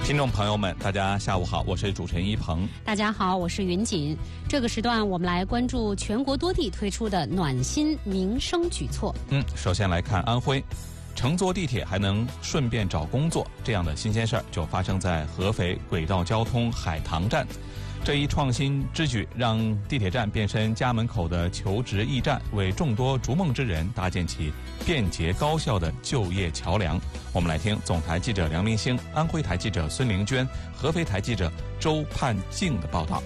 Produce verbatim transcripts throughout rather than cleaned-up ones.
听众朋友们，大家下午好，我是主持人一鹏。 大家好，我是云锦。这个时段我们来关注全国多地推出的暖心民生举措。 嗯，首先来看安徽，乘坐地铁还能顺便找工作，这样的新鲜事儿就发生在合肥轨道交通海棠站。这一创新之举让地铁站变身家门口的求职驿站，为众多逐梦之人搭建起便捷高效的就业桥梁。我们来听总台记者梁明星、安徽台记者孙玲娟、合肥台记者周盼静的报道。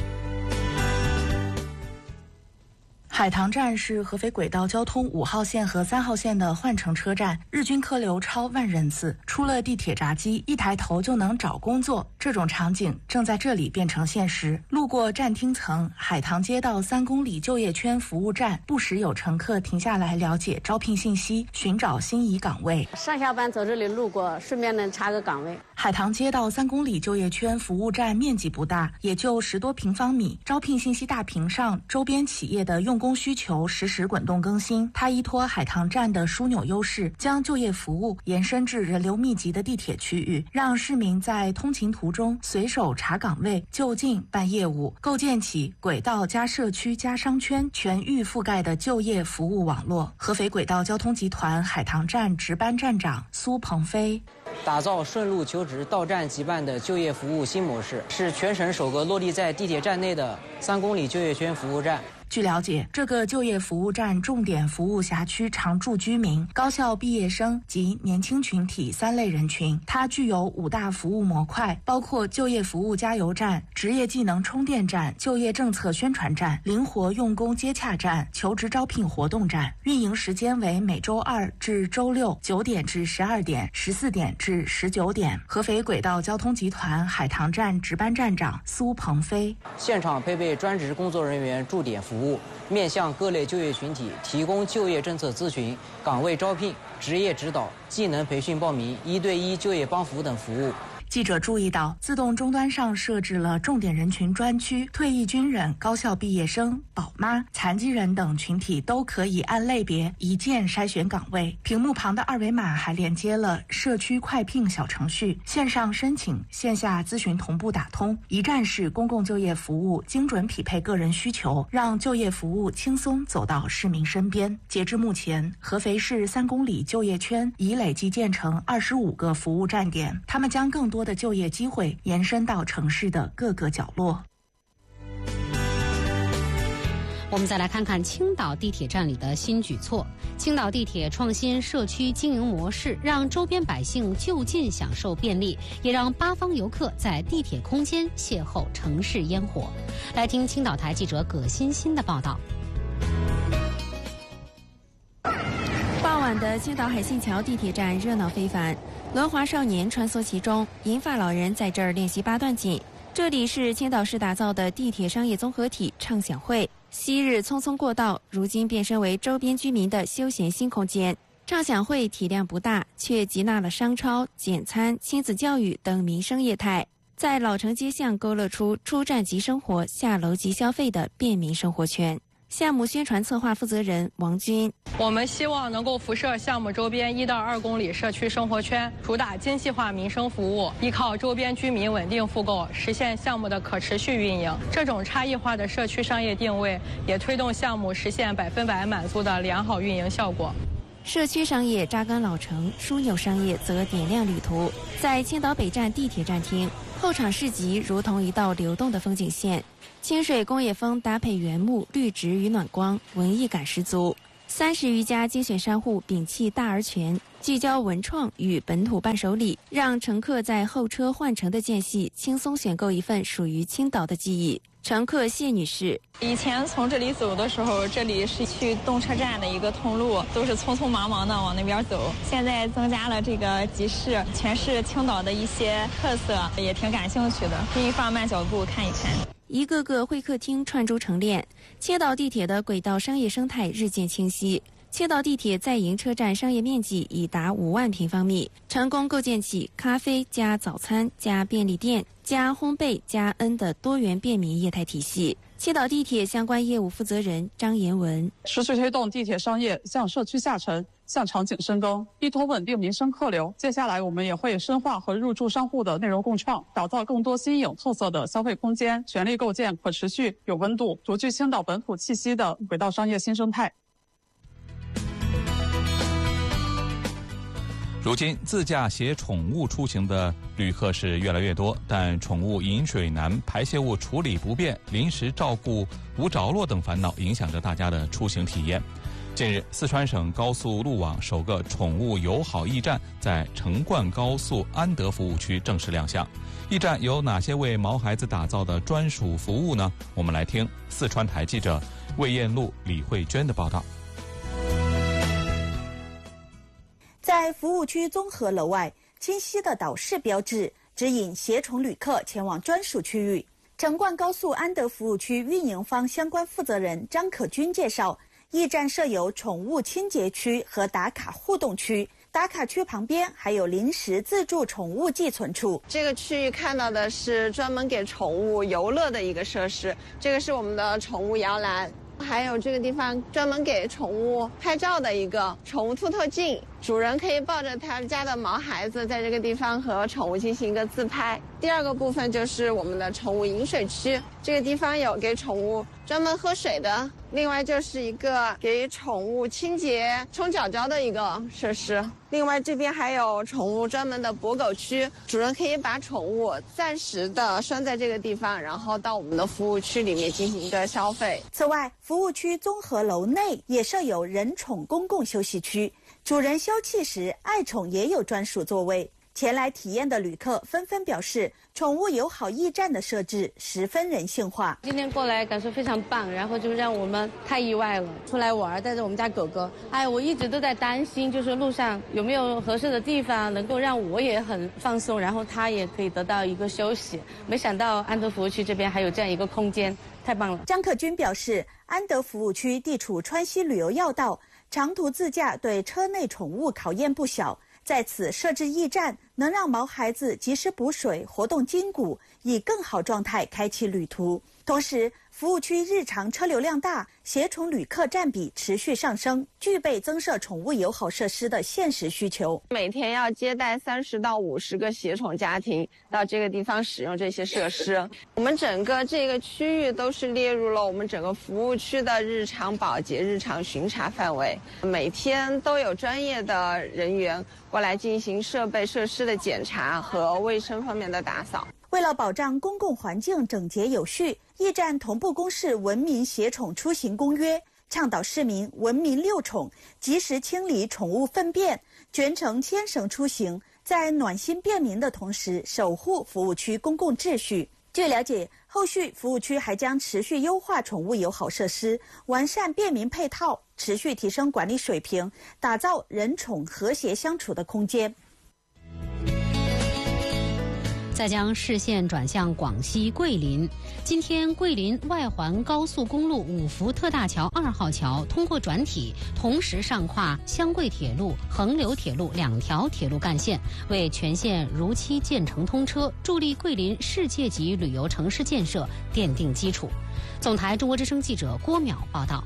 海棠站是合肥轨道交通五号线和三号线的换乘车站，日均客流超万人次。出了地铁闸机，一抬头就能找工作，这种场景正在这里变成现实。路过站厅层，海棠街道三公里就业圈服务站，不时有乘客停下来了解招聘信息，寻找心仪岗位。 上下班走这里路过，顺便能查个岗位。 海棠街道三公里就业圈服务站面积不大，也就十多平方米。招聘信息大屏上，周边企业的用工需求实时滚动更新。它依托海棠站的枢纽优势，将就业服务延伸至人流密集的地铁区域，让市民在通勤途中随手查岗位，就近办业务，构建起轨道加社区加商圈全域覆盖的就业服务网络。合肥轨道交通集团海棠站值班站长苏鹏飞， 打造顺路求职到站即办的就业服务新模式，是全省首个落地在地铁站内的三公里就业圈服务站。 据了解，这个就业服务站重点服务辖区常住居民、高校毕业生及年轻群体三类人群。它具有五大服务模块，包括就业服务加油站、职业技能充电站、就业政策宣传站、灵活用工接洽站、求职招聘活动站。运营时间为每周二至周六九点至十二点、十四点至十九点。合肥轨道交通集团海棠站值班站长苏鹏飞， 现场配备专职工作人员驻点服务。服务面向各类就业群体提供就业政策咨询、岗位招聘、职业指导、技能培训报名、一对一就业帮扶等服务。 记者注意到，自动终端上设置了重点人群专区，退役军人、高校毕业生、宝妈、残疾人等群体都可以按类别一键筛选岗位。屏幕旁的二维码还连接了社区快聘小程序，线上申请、线下咨询同步打通，一站式公共就业服务，精准匹配个人需求，让就业服务轻松走到市民身边。截至目前，合肥市三公里就业圈已累计建成二十五个服务站点，他们将更多的就业机会延伸到城市的各个角落。 我们再来看看青岛地铁站里的新举措。青岛地铁创新社区经营模式，让周边百姓就近享受便利，也让八方游客在地铁空间邂逅城市烟火。来听青岛台记者葛欣欣的报道。 傍晚的青岛海信桥地铁站热闹非凡，轮滑少年穿梭其中，银发老人在这儿练习八段锦。这里是青岛市打造的地铁商业综合体畅享会，昔日匆匆过道，如今变身为周边居民的休闲新空间。畅享会体量不大，却集纳了商超、简餐、亲子教育等民生业态，在老城街巷勾勒出出站即生活、下楼即消费的便民生活圈。项目宣传策划负责人王军， 我们希望能够辐射项目周边一到二公里社区生活圈，主打精细化民生服务，依靠周边居民稳定复购，实现项目的可持续运营。这种差异化的社区商业定位，也推动项目实现百分百满足的良好运营效果。 社区商业扎根老城，枢纽商业则点亮旅途。在青岛北站地铁站厅，后场市集如同一道流动的风景线，清水工业风搭配原木绿植与暖光，文艺感十足。三十余家精选商户摒弃大而全，聚焦文创与本土伴手礼，让乘客在候车换乘的间隙轻松选购一份属于青岛的记忆。乘客谢女士， 以前从这里走的时候，这里是去动车站的一个通路，都是匆匆忙忙的往那边走。现在增加了这个集市，全是青岛的一些特色，也挺感兴趣的，可以放慢脚步看一看。 一个个会客厅串珠成链，青岛地铁的轨道商业生态日渐清晰。青岛地铁在营车站商业面积已达五万平方米，成功构建起咖啡加早餐加便利店加烘焙加 N 的多元便民业态体系。青岛地铁相关业务负责人张延文， 持续推动地铁商业向社区下沉向场景深耕，依托稳定民生客流。接下来我们也会深化和入驻商户的内容共创，打造更多新颖特色的消费空间，全力构建可持续、有温度、独具青岛本土气息的轨道商业新生态。 如今，自驾携宠物出行的旅客是越来越多，但宠物饮水难、排泄物处理不便、临时照顾无着落等烦恼，影响着大家的出行体验。近日，四川省高速路网首个宠物友好驿站在成灌高速安德服务区正式亮相。驿站有哪些为毛孩子打造的专属服务呢？我们来听四川台记者魏艳露、李慧娟的报道。 在服务区综合楼外，清晰的导示标志指引携宠旅客前往专属区域。成灌高速安德服务区运营方相关负责人张可军介绍，驿站设有宠物清洁区和打卡互动区，打卡区旁边还有临时自助宠物寄存处。 这个区域看到的是专门给宠物游乐的一个设施，这个是我们的宠物摇篮。还有这个地方专门给宠物拍照的一个宠物凸透镜，主人可以抱着他家的毛孩子在这个地方和宠物进行一个自拍。第二个部分就是我们的宠物饮水区，这个地方有给宠物专门喝水的，另外就是一个给宠物清洁冲脚胶的一个设施。另外这边还有宠物专门的博狗区，主人可以把宠物暂时的拴在这个地方，然后到我们的服务区里面进行一个消费。 此外，服务区综合楼内也设有人宠公共休息区，主人休憩时爱宠也有专属座位。前来体验的旅客纷纷表示，宠物友好驿站的设置十分人性化。 今天过来感受非常棒，然后就让我们太意外了。出来玩带着我们家狗狗，哎，我一直都在担心，就是路上有没有合适的地方能够让我也很放松，然后它也可以得到一个休息。没想到安德服务区这边还有这样一个空间，太棒了。 张可军表示，安德服务区地处川西旅游要道，长途自驾对车内宠物考验不小。在此设置驿站，能让毛孩子及时补水、活动筋骨，以更好状态开启旅途。同时，服务区日常车流量大，携宠旅客占比持续上升，具备增设宠物友好设施的现实需求。 每天要接待三十到五十个携宠家庭到这个地方使用这些设施。我们整个这个区域都是列入了我们整个服务区的日常保洁、日常巡查范围，每天都有专业的人员过来进行设备设施的检查和卫生方面的打扫。 为了保障公共环境整洁有序，驿站同步公示文明携宠出行公约，倡导市民文明遛宠，及时清理宠物粪便，全程牵绳出行，在暖心便民的同时，守护服务区公共秩序。据了解，后续服务区还将持续优化宠物友好设施，完善便民配套，持续提升管理水平，打造人宠和谐相处的空间。 再将视线转向广西桂林，今天桂林外环高速公路五福特大桥二号桥通过转体，同时上跨湘桂铁路、横流铁路两条铁路干线，为全线如期建成通车，助力桂林世界级旅游城市建设奠定基础。总台中国之声记者郭淼报道。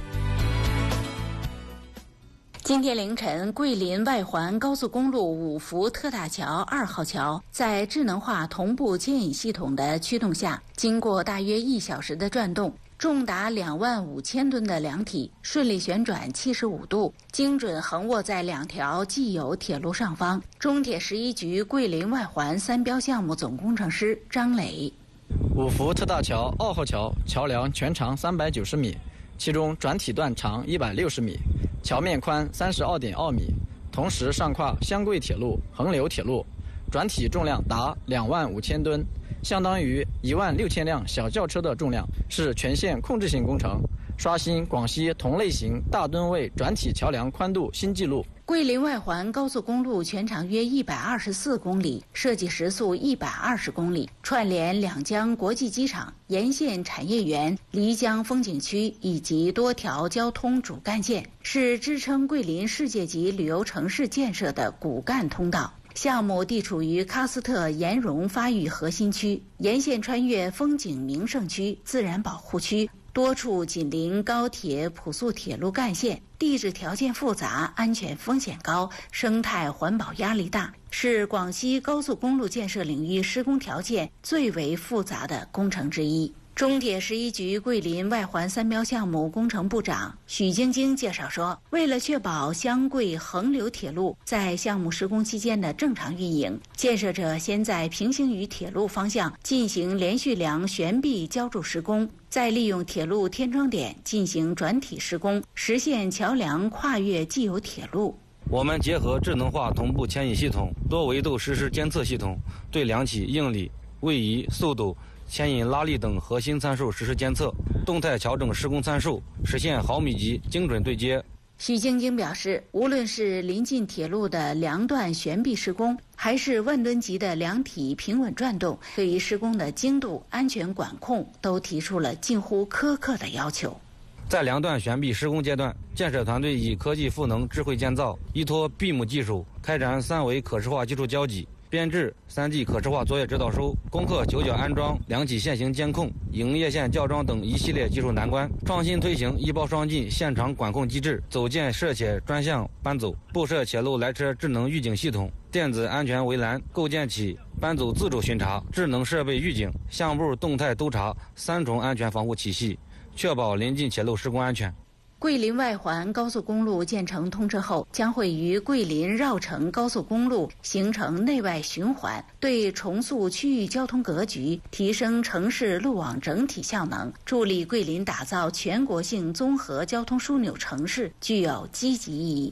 今天凌晨，桂林外环高速公路五福特大桥二号桥在智能化同步牵引系统的驱动下，经过大约一小时的转动，重达两万五千吨的梁体顺利旋转七十五度，精准横卧在两条既有铁路上方。中铁十一局桂林外环三标项目总工程师张磊： 五福特大桥二号桥桥梁全长三百九十米，其中转体段长一百六十米，桥面宽三十二点二米，同时上跨湘桂铁路、横流铁路，转体重量达两万五千吨，相当于一万六千辆小轿车的重量，是全线控制性工程，刷新广西同类型大吨位转体桥梁宽度新纪录。 桂林外环高速公路全长约一百二十四公里，设计时速一百二十公里，串联两江国际机场、沿线产业园、漓江风景区以及多条交通主干线，是支撑桂林世界级旅游城市建设的骨干通道。项目地处于喀斯特岩溶发育核心区，沿线穿越风景名胜区、自然保护区、 多处紧邻高铁、普速铁路干线，地质条件复杂，安全风险高，生态环保压力大，是广西高速公路建设领域施工条件最为复杂的工程之一。中铁十一局桂林外环三标项目工程部长许晶晶介绍说，为了确保湘桂横流铁路在项目施工期间的正常运营，建设者先在平行于铁路方向进行连续梁悬臂浇筑施工，再利用铁路天窗点进行转体施工，实现桥梁跨越既有铁路。 我们结合智能化同步牵引系统、多维度实时监测系统，对梁体、应力、位移、速度、牵引拉力等核心参数实时监测，动态调整施工参数，实现毫米级精准对接。 许晶晶表示，无论是临近铁路的梁段悬臂施工，还是万吨级的梁体平稳转动，对于施工的精度、安全管控都提出了近乎苛刻的要求。 在梁段悬臂施工阶段，建设团队以科技赋能智慧建造，依托 B I M 技术，开展三维可视化技术交集，编制 三 D 可视化作业指导书，攻克九角安装、梁体线型监控、营业线校装等一系列技术难关，创新推行一包双进现场管控机制，走建设且专项搬走，布设铁路来车智能预警系统、电子安全围栏，构建起搬走自主巡查、智能设备预警、项目动态督查三重安全防护体系，确保临近铁路施工安全。 桂林外环高速公路建成通车后，将会与桂林绕城高速公路形成内外循环，对重塑区域交通格局、提升城市路网整体效能，助力桂林打造全国性综合交通枢纽城市，具有积极意义。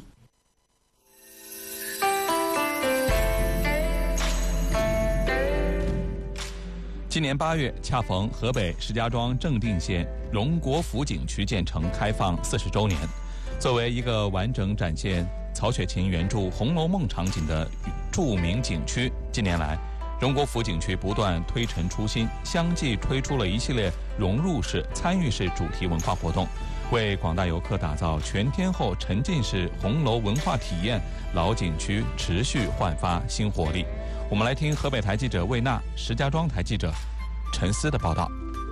今年八月，恰逢河北石家庄正定县荣国府景区建成开放四十周年。作为一个完整展现曹雪芹原著《红楼梦》场景的著名景区，近年来，荣国府景区不断推陈出新，相继推出了一系列融入式、参与式主题文化活动，为广大游客打造全天候沉浸式红楼文化体验，老景区持续焕发新活力。我们来听河北台记者魏娜、石家庄台记者陈思的报道。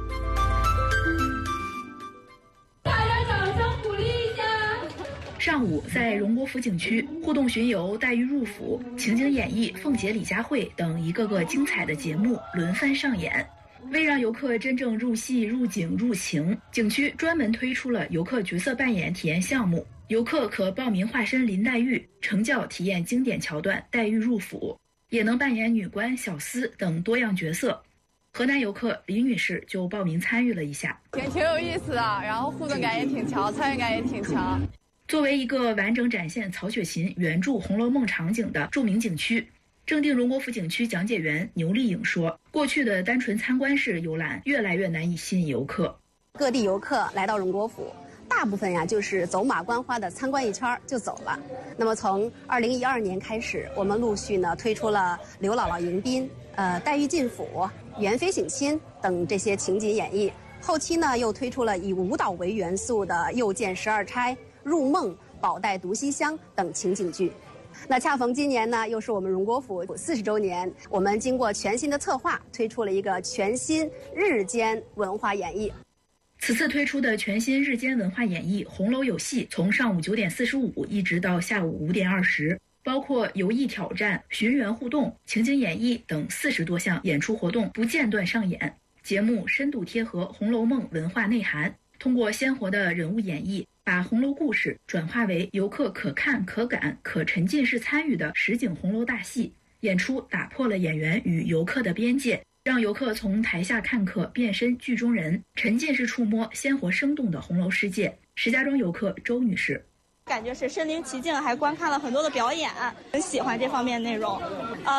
大家掌声鼓励一下。 上午，在荣国府景区，互动巡游、带鱼入府、情景演绎、凤姐李佳慧等一个个精彩的节目轮番上演。为让游客真正入戏、入景、入情，景区专门推出了游客角色扮演体验项目，游客可报名化身林黛玉，成教体验经典桥段黛玉入府，也能扮演女官、小厮等多样角色。河南游客李女士就报名参与了一下， 挺挺有意思的，然后互动感也挺强，参与感也挺强。 作为一个完整展现曹雪芹原著《红楼梦》场景的著名景区，正定荣国府景区讲解员牛丽颖说，过去的单纯参观式游览越来越难以吸引游客。 各地游客来到荣国府，大部分呀就是走马观花的参观一圈就走了。那么从二零一二年开始，我们陆续呢推出了刘姥姥迎宾、呃黛玉进府、元妃省亲等这些情景演绎。后期呢又推出了以舞蹈为元素的又见十二钗、入梦、宝黛毒西厢等情景剧。那恰逢今年呢，又是我们荣国府四十周年，我们经过全新的策划，推出了一个全新日间文化演绎。 此次推出的全新日间文化演绎《红楼有戏》，从上午九点四十五一直到下午五点二十，包括游艺挑战、寻园互动、情景演绎等四十多项演出活动不间断上演。节目深度贴合《红楼梦》文化内涵，通过鲜活的人物演绎，把红楼故事转化为游客可看可感可沉浸式参与的实景红楼大戏。演出打破了演员与游客的边界，让游客从台下看客变身剧中人，沉浸式触摸鲜活生动的红楼世界。石家庄游客周女士， 感觉是身临其境，还观看了很多的表演，很喜欢这方面内容。呃，